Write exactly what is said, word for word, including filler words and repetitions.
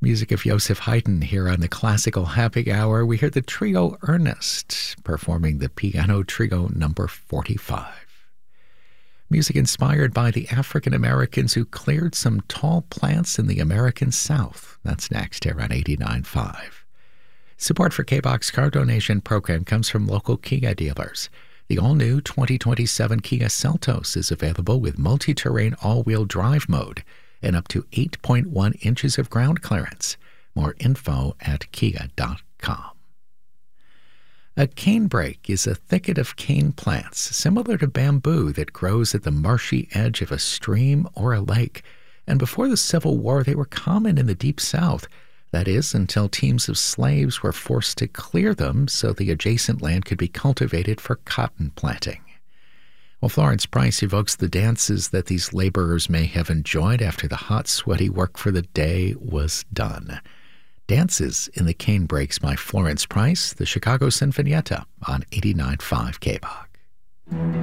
Music of Joseph Haydn here on the Classical Happy Hour. We hear the trio Ernest performing the Piano Trio number forty-five. Music inspired by the African Americans who cleared some tall plants in the American South. That's next here on eighty-nine point five. Support for K-Box car donation program comes from local Kia dealers. The all-new twenty twenty-seven Kia Seltos is available with multi-terrain all-wheel drive mode and up to eight point one inches of ground clearance. More info at kia dot com. A canebrake is a thicket of cane plants similar to bamboo that grows at the marshy edge of a stream or a lake. And before the Civil War, they were common in the Deep South. That is, until teams of slaves were forced to clear them so the adjacent land could be cultivated for cotton planting. Well, Florence Price evokes the dances that these laborers may have enjoyed after the hot, sweaty work for the day was done. Dances in the Canebrakes by Florence Price, the Chicago Sinfonietta on eighty-nine point five K B O C.